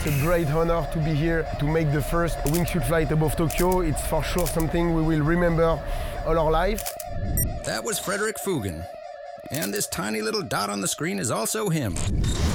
It's a great honor to be here to make the first wingsuit flight above Tokyo. It's for sure something we will remember all our life. That was Frederick Fugen. And this tiny little dot on the screen is also him.